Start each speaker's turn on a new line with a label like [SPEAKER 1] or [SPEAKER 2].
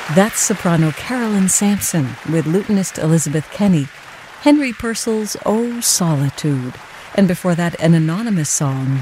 [SPEAKER 1] That's soprano Carolyn Sampson with lutenist Elizabeth Kenny, Henry Purcell's "Oh Solitude," and before that an anonymous song,